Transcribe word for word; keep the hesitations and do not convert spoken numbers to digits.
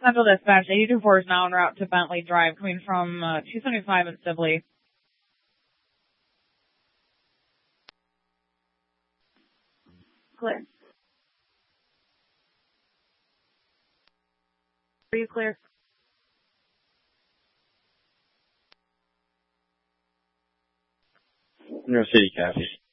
Central Dispatch, eighty two four is now en route to Bentley Drive, coming from uh, two seventy-five in Sibley. Clear. Are you clear? New York City, Kathy.